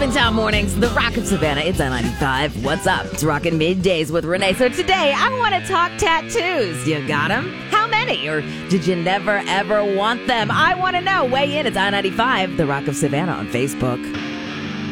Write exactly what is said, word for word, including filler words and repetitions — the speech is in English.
Morning Town Mornings, the Rock of Savannah. It's on ninety-five. What's up? It's Rockin' Middays with Renee. So today, I want to talk tattoos. You got them? How many? Or did you never, ever want them? I want to know. Weigh in. It's on ninety-five, the Rock of Savannah on Facebook.